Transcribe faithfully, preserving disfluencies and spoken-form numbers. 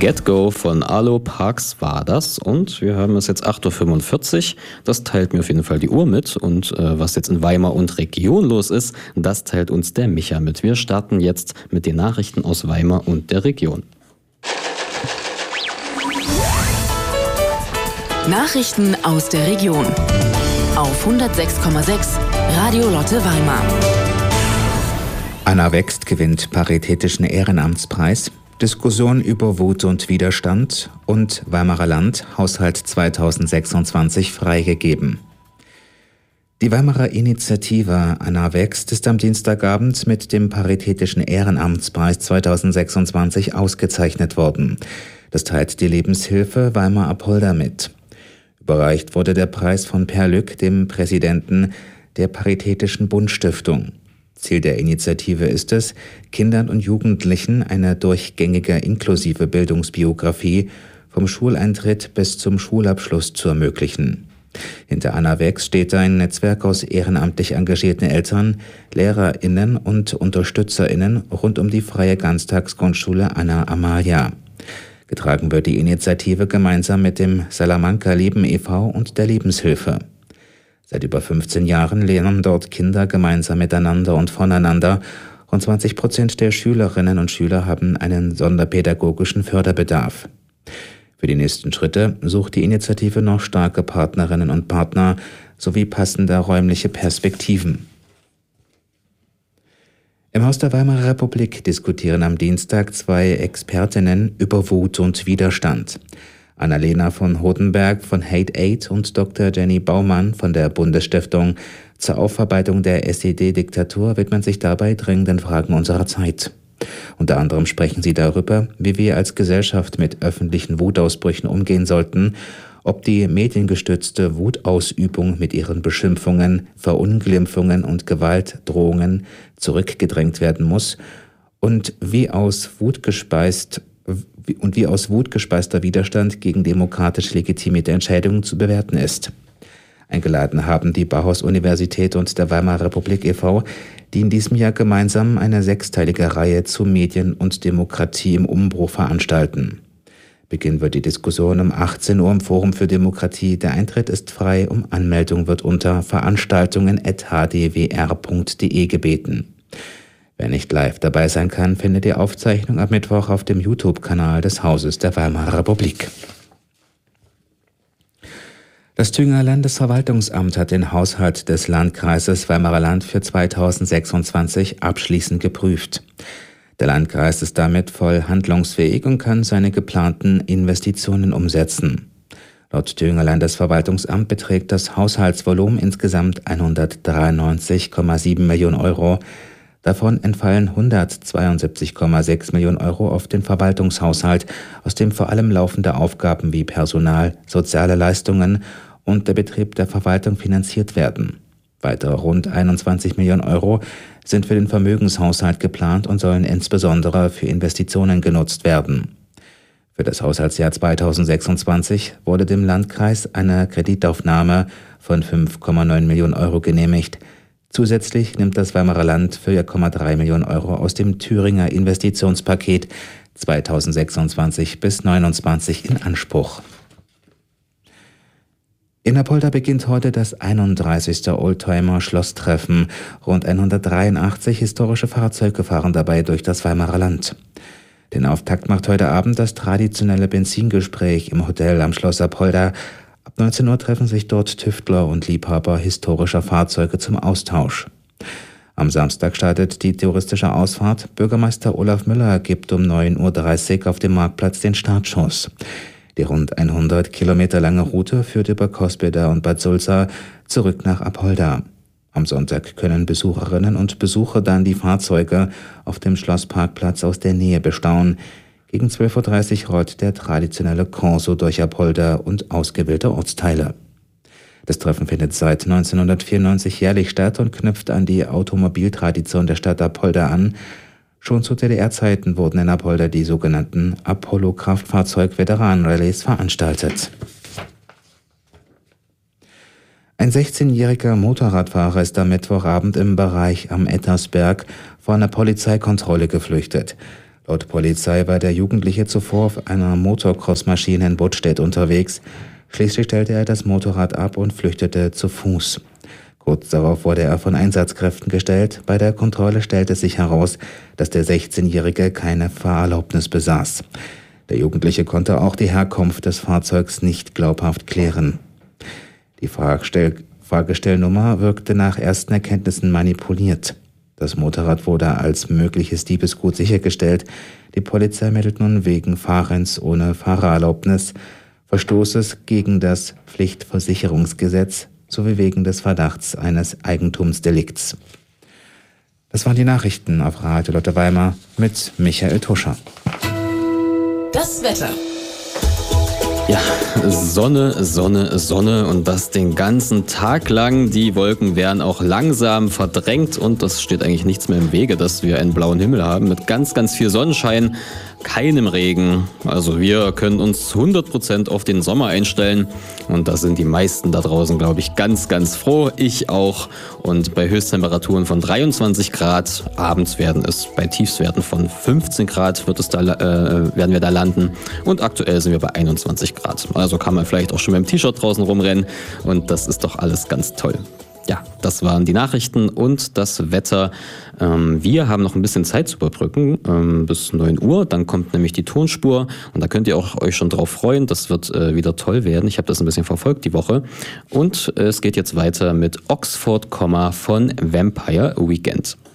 Get Go von Arlo Parks war das und wir haben es jetzt acht Uhr fünfundvierzig. Das teilt mir auf jeden Fall die Uhr mit und äh, was jetzt in Weimar und Region los ist, das teilt uns der Micha mit. Wir starten jetzt mit den Nachrichten aus Weimar und der Region. Nachrichten aus der Region auf hundertsechs Komma sechs Radio Lotte Weimar. Anna Wächst gewinnt Paritätischen Ehrenamtspreis, Diskussion über Wut und Widerstand und Weimarer Land Haushalt zweitausendsechsundzwanzig freigegeben. Die Weimarer Initiative Anna Wächst ist am Dienstagabend mit dem Paritätischen Ehrenamtspreis zweitausendsechsundzwanzig ausgezeichnet worden. Das teilt die Lebenshilfe Weimar-Apolda mit. Überreicht wurde der Preis von Per Lück, dem Präsidenten der Paritätischen Bundstiftung. Ziel der Initiative ist es, Kindern und Jugendlichen eine durchgängige inklusive Bildungsbiografie vom Schuleintritt bis zum Schulabschluss zu ermöglichen. Hinter Anna Wächst steht ein Netzwerk aus ehrenamtlich engagierten Eltern, LehrerInnen und UnterstützerInnen rund um die freie Ganztagsgrundschule Anna Amalia. Getragen wird die Initiative gemeinsam mit dem Salamanca Leben e V und der Lebenshilfe. Seit über fünfzehn Jahren lernen dort Kinder gemeinsam miteinander und voneinander. Rund zwanzig Prozent der Schülerinnen und Schüler haben einen sonderpädagogischen Förderbedarf. Für die nächsten Schritte sucht die Initiative noch starke Partnerinnen und Partner sowie passende räumliche Perspektiven. Im Haus der Weimarer Republik diskutieren am Dienstag zwei Expertinnen über Wut und Widerstand. Annalena von Hodenberg von Hate Aid und Doktor Jenny Baumann von der Bundesstiftung zur Aufarbeitung der S E D-Diktatur widmen sich dabei dringenden Fragen unserer Zeit. Unter anderem sprechen sie darüber, wie wir als Gesellschaft mit öffentlichen Wutausbrüchen umgehen sollten, ob die mediengestützte Wutausübung mit ihren Beschimpfungen, Verunglimpfungen und Gewaltdrohungen zurückgedrängt werden muss und wie aus Wut gespeist und wie aus Wut gespeister Widerstand gegen demokratisch legitimierte Entscheidungen zu bewerten ist. Eingeladen haben die Bauhaus-Universität und der Weimarer Republik e V, die in diesem Jahr gemeinsam eine sechsteilige Reihe zu Medien und Demokratie im Umbruch veranstalten. Beginn wird die Diskussion um achtzehn Uhr im Forum für Demokratie. Der Eintritt ist frei, um Anmeldung wird unter veranstaltungen at h d w r punkt d e gebeten. Wer nicht live dabei sein kann, findet die Aufzeichnung am Mittwoch auf dem YouTube-Kanal des Hauses der Weimarer Republik. Das Thüringer Landesverwaltungsamt hat den Haushalt des Landkreises Weimarer Land für zweitausendsechsundzwanzig abschließend geprüft. Der Landkreis ist damit voll handlungsfähig und kann seine geplanten Investitionen umsetzen. Laut Thüringer Landesverwaltungsamt beträgt das Haushaltsvolumen insgesamt hundertdreiundneunzig Komma sieben Millionen Euro. Davon entfallen hundertzweiundsiebzig Komma sechs Millionen Euro auf den Verwaltungshaushalt, aus dem vor allem laufende Aufgaben wie Personal, soziale Leistungen und der Betrieb der Verwaltung finanziert werden. Weitere rund einundzwanzig Millionen Euro sind für den Vermögenshaushalt geplant und sollen insbesondere für Investitionen genutzt werden. Für das Haushaltsjahr zweitausendsechsundzwanzig wurde dem Landkreis eine Kreditaufnahme von fünf Komma neun Millionen Euro genehmigt. Zusätzlich nimmt das Weimarer Land vier Komma drei Millionen Euro aus dem Thüringer Investitionspaket zweitausendsechsundzwanzig bis neunundzwanzig in Anspruch. In Apolda beginnt heute das einunddreißigste Oldtimer-Schlosstreffen. Rund hundertdreiundachtzig historische Fahrzeuge fahren dabei durch das Weimarer Land. Den Auftakt macht heute Abend das traditionelle Benzingespräch im Hotel am Schloss Apolda. Ab neunzehn Uhr treffen sich dort Tüftler und Liebhaber historischer Fahrzeuge zum Austausch. Am Samstag startet die touristische Ausfahrt. Bürgermeister Olaf Müller gibt um neun Uhr dreißig auf dem Marktplatz den Startschuss. Die rund hundert Kilometer lange Route führt über Coesbeda und Bad Sulza zurück nach Apolda. Am Sonntag können Besucherinnen und Besucher dann die Fahrzeuge auf dem Schlossparkplatz aus der Nähe bestaunen. Gegen zwölf Uhr dreißig rollt der traditionelle Corso durch Apolda und ausgewählte Ortsteile. Das Treffen findet seit neunzehnhundertvierundneunzig jährlich statt und knüpft an die Automobiltradition der Stadt Apolda an. Schon zu D D R-Zeiten wurden in Apolda die sogenannten Apollo-Kraftfahrzeug-Veteran-Rallyes veranstaltet. Ein sechzehnjähriger Motorradfahrer ist am Mittwochabend im Bereich am Ettersberg vor einer Polizeikontrolle geflüchtet. Laut Polizei war der Jugendliche zuvor auf einer Motocross-Maschine in Bodstedt unterwegs. Schließlich stellte er das Motorrad ab und flüchtete zu Fuß. Kurz darauf wurde er von Einsatzkräften gestellt. Bei der Kontrolle stellte sich heraus, dass der sechzehnjährige keine Fahrerlaubnis besaß. Der Jugendliche konnte auch die Herkunft des Fahrzeugs nicht glaubhaft klären. Die Fragestell- Fahrgestellnummer wirkte nach ersten Erkenntnissen manipuliert. Das Motorrad wurde als mögliches Diebesgut sichergestellt. Die Polizei meldet nun wegen Fahrens ohne Fahrerlaubnis, Verstoßes gegen das Pflichtversicherungsgesetz sowie wegen des Verdachts eines Eigentumsdelikts. Das waren die Nachrichten auf Radio Lotte Weimar mit Michael Tuscher. Das Wetter. Ja, Sonne, Sonne, Sonne und das den ganzen Tag lang. Die Wolken werden auch langsam verdrängt und das steht eigentlich nichts mehr im Wege, dass wir einen blauen Himmel haben mit ganz, ganz viel Sonnenschein, keinem Regen. Also wir können uns hundert Prozent auf den Sommer einstellen und da sind die meisten da draußen, glaube ich, ganz, ganz froh. Ich auch. Und bei Höchsttemperaturen von dreiundzwanzig Grad, abends werden es bei Tiefstwerten von fünfzehn Grad wird es da, äh, werden wir da landen und aktuell sind wir bei einundzwanzig Grad. Also kann man vielleicht auch schon mit dem T-Shirt draußen rumrennen und das ist doch alles ganz toll. Ja, das waren die Nachrichten und das Wetter. Ähm, wir haben noch ein bisschen Zeit zu überbrücken ähm, bis neun Uhr. Dann kommt nämlich die Tonspur und da könnt ihr auch euch schon drauf freuen. Das wird äh, wieder toll werden. Ich habe das ein bisschen verfolgt die Woche. Und äh, es geht jetzt weiter mit Oxford, von Vampire Weekend.